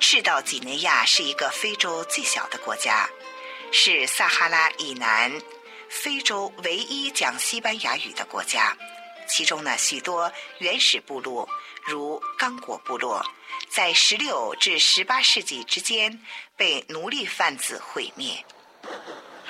赤道几内亚是一个非洲最小的国家，是撒哈拉以南非洲唯一讲西班牙语的国家。其中呢，许多原始部落，如刚果部落，在16至18世纪之间被奴隶贩子毁灭。